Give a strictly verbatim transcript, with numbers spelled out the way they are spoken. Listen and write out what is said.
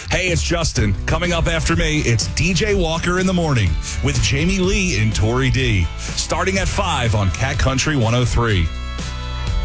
Hey, it's Justin. Coming up after me, it's D J Walker in the morning with Jamie Lee and Tori D. Starting at five on Cat Country one oh three.